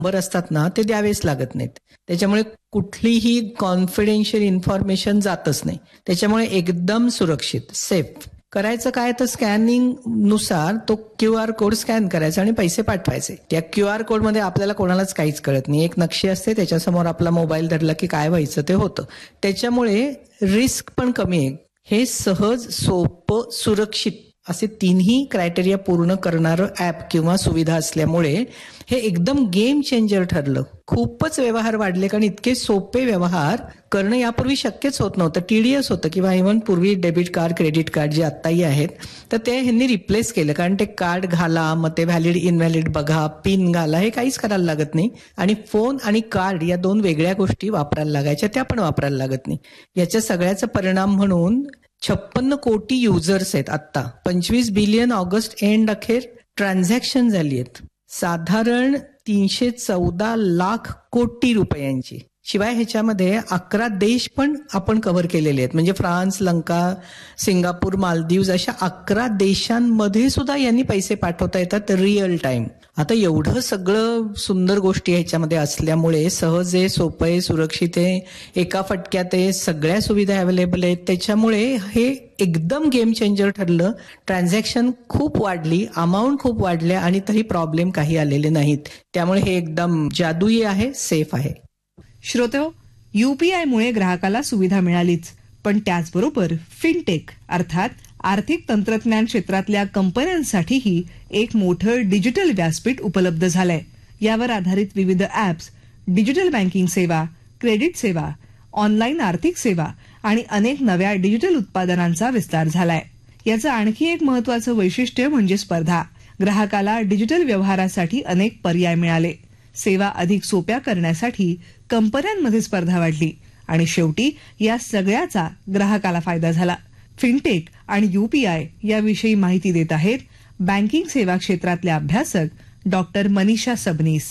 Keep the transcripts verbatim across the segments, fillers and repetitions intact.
Number असतात ना ते द्यावेच लागत नाहीत. त्याच्यामुळे कुठलीही कॉन्फिडेन्शियल इन्फॉर्मेशन जातच नाही. त्याच्यामुळे एकदम सुरक्षित, सेफ. करायचं काय तर स्कॅनिंग नुसार तो क्यू आर कोड स्कॅन करायचा आणि पैसे पाठवायचे. त्या क्यू आर कोड मध्ये आपल्याला कोणालाच काहीच कळत नाही. एक नक्षी असते, त्याच्यासमोर आपला मोबाईल धरला की काय व्हायचं ते होतं. त्याच्यामुळे रिस्क पण कमी आहे. हे सहज, सोपं, सुरक्षित असे तिन्ही क्रायटेरिया पूर्ण करणारं ऍप किंवा सुविधा असल्यामुळे हे एकदम गेम चेंजर ठरलं. खूपच व्यवहार वाढले, कारण इतके सोपे व्यवहार करणं यापूर्वी शक्यच होत नव्हतं. टीडीएस होतं किंवा इव्हन पूर्वी डेबिट कार्ड, क्रेडिट कार्ड जे आत्ताही आहेत तर ते ह्यांनी रिप्लेस केलं. कारण ते कार्ड घाला, मग ते व्हॅलिड इनव्हॅलिड बघा, पिन घाला, हे काहीच करायला लागत नाही. आणि फोन आणि कार्ड या दोन वेगळ्या गोष्टी वापरायला लागायच्या, त्या पण वापरायला लागत नाही. याच्या सगळ्याचा परिणाम म्हणून छप्पन्न कोटी युजर्स आहेत आत्ता. पंचवीस बिलियन ऑगस्ट एंड अखेर ट्रान्झॅक्शन झाली आहेत. साधारण तीनशे चौदा लाख कोटी रुपयांची. शिवाय ह्याच्यामध्ये अकरा देश पण आपण कव्हर केलेले आहेत. म्हणजे फ्रान्स, लंका, सिंगापूर, मालदीव्स अशा अकरा देशांमध्ये सुद्धा यांनी पैसे पाठवता येतात रिअल टाइम. आता एवढं सगळं सुंदर गोष्टी ह्याच्यामध्ये असल्यामुळे सहज आहे, सोपं आहे, सुरक्षित आहे, एका फटक्यात आहे, सगळ्या सुविधा अवेलेबल आहेत. त्याच्यामुळे हे एकदम गेम चेंजर ठरलं. ट्रान्झॅक्शन खूप वाढली, अमाऊंट खूप वाढल्या आणि तरी प्रॉब्लेम काही आलेले नाहीत. त्यामुळे हे एकदम जादुई आहे, सेफ आहे. श्रोतेहो, यूपीआयमुळे ग्राहकाला सुविधा मिळालीच, पण त्याचबरोबर फिनटेक अर्थात आर्थिक तंत्रज्ञान क्षेत्रातल्या कंपन्यांसाठीही एक मोठं डिजिटल व्यासपीठ उपलब्ध झालंय. यावर आधारित विविध ऍप्स, डिजिटल बँकिंग सेवा, क्रेडिट सेवा, ऑनलाईन आर्थिक सेवा आणि अनेक नव्या डिजिटल उत्पादनांचा विस्तार झालाय. याचं आणखी एक महत्वाचं वैशिष्ट्य म्हणजे स्पर्धा. ग्राहकाला डिजिटल व्यवहारासाठी अनेक पर्याय मिळाले. सेवा अधिक सोप्या करण्यासाठी कंपन्यांमध्ये स्पर्धा वाढली आणि शेवटी या सगळ्याचा ग्राहकाला फायदा झाला. फिनटेक आणि यूपीआय याविषयी माहिती देत आहेत बँकिंग सेवा क्षेत्रातल्या अभ्यासक डॉक्टर मनीषा सबनीस.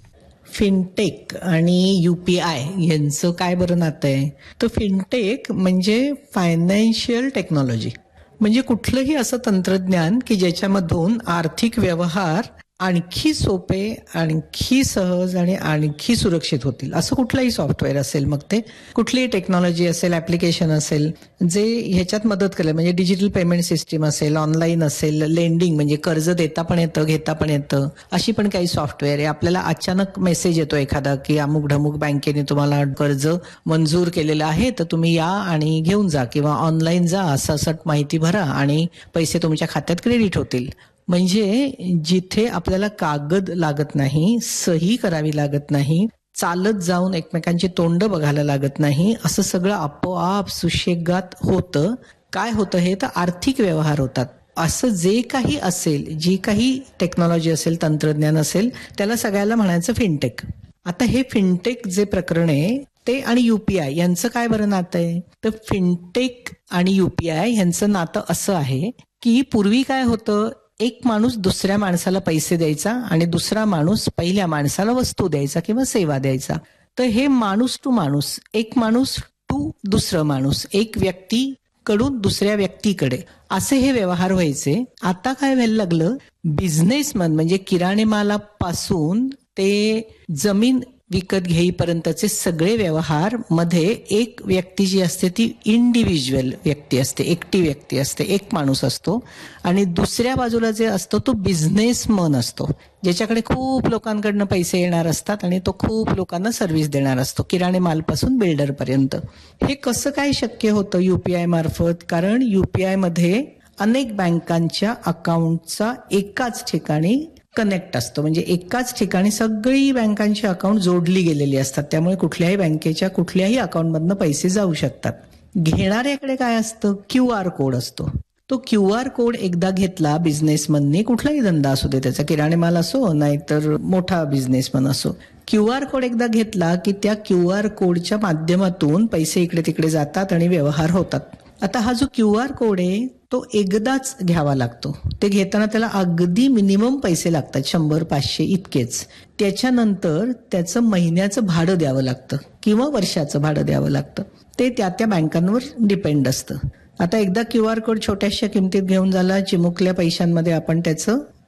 फिनटेक आणि यूपीआय यांचं काय बरं नातं आहे? तर फिनटेक म्हणजे फायनान्शियल टेक्नॉलॉजी, म्हणजे कुठलंही असं तंत्रज्ञान की ज्याच्यामधून आर्थिक व्यवहार आणखी सोपे, आणखी सहज आणि आणखी सुरक्षित होतील. असं कुठलंही सॉफ्टवेअर असेल, मग ते कुठलीही टेक्नॉलॉजी असेल, ऍप्लिकेशन असेल, जे ह्याच्यात मदत करेल. म्हणजे डिजिटल पेमेंट सिस्टीम असेल, ऑनलाईन असेल, लेंडिंग म्हणजे कर्ज देता पण येतं, घेता पण येतं, अशी पण काही सॉफ्टवेअर आहे. आपल्याला अचानक मेसेज येतो एखादा की अमुक ढमुक बँकेने तुम्हाला कर्ज मंजूर केलेलं आहे, तर तुम्ही या आणि घेऊन जा, किंवा ऑनलाईन जा, असं असं माहिती भरा आणि पैसे तुमच्या खात्यात क्रेडिट होतील. म्हणजे जिथे आपल्याला कागद लागत नाही, सही करावी लागत नाही, चालत जाऊन एकमेकांची तोंड बघायला लागत नाही, असं सगळं आपोआप सुशेगात होतं. काय होतं हे तर आर्थिक व्यवहार होतात. असं जे काही असेल, जी काही टेक्नॉलॉजी असेल, तंत्रज्ञान असेल, त्याला सगळ्याला म्हणायचं फिनटेक. आता हे फिनटेक जे प्रकरण आहे ते आणि यूपीआय यांचं काय बरं नातं आहे? तर फिनटेक आणि यूपीआय यांचं नातं असं आहे की पूर्वी काय होतं, एक माणूस दुसऱ्या माणसाला पैसे द्यायचा आणि दुसरा माणूस पहिल्या माणसाला वस्तू द्यायचा किंवा सेवा द्यायचा. तर हे माणूस टू माणूस, एक माणूस टू दुसरं माणूस, एक व्यक्ती कडून दुसऱ्या व्यक्तीकडे, असे हे व्यवहार व्हायचे. आता काय व्हायला लागलं, बिझनेसमन म्हणजे किराणे मालापासून ते जमीन विकत घेईपर्यंतचे सगळे व्यवहार मध्ये एक व्यक्ती जी असते ती इंडिव्हिज्युअल व्यक्ती असते, एकटी व्यक्ती असते, एक माणूस असतो. आणि दुसऱ्या बाजूला जे असतो तो बिझनेसमन असतो, ज्याच्याकडे खूप लोकांकडनं पैसे येणार असतात आणि तो खूप लोकांना सर्व्हिस देणार असतो, किराणे मालपासून बिल्डर पर्यंत. हे कसं काय शक्य होतं यूपीआय मार्फत? कारण यूपीआय मध्ये अनेक बँकांच्या अकाउंटचा एकाच ठिकाणी कनेक्ट असतो. म्हणजे एकाच ठिकाणी सगळी बँकांची अकाउंट जोडली गेलेली असतात. त्यामुळे कुठल्याही बँकेच्या कुठल्याही अकाउंटमधनं पैसे जाऊ शकतात. घेणाऱ्याकडे काय असतं, क्यू आर कोड असतो. तो क्यू आर कोड एकदा घेतला बिझनेसमनने, कुठलाही धंदा असू दे, त्याचा किराणे माल असो नाहीतर मोठा बिझनेसमन असो, क्यू आर कोड एकदा घेतला की त्या क्यू आर कोडच्या माध्यमातून पैसे इकडे तिकडे जातात आणि व्यवहार होतात. आता हा जो क्यू आर कोड आहे तो एकदाच घ्यावा लागतो. ते घेताना त्याला अगदी मिनिमम पैसे लागतात, शंभर पाचशे इतकेच. त्याच्यानंतर त्याचं महिन्याचं भाडं द्यावं लागतं किंवा वर्षाचं भाडं द्यावं लागतं. ते त्या त्या बँकांवर डिपेंड असतं. आता एकदा क्यू आर कोड छोट्याशा किमतीत घेऊन झाला, चिमुकल्या पैशांमध्ये आपण त्याचं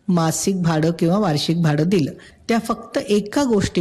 मासिक भाडं किंवा वार्षिक भाडं दिलं, त्या फक्त एका गोष्टी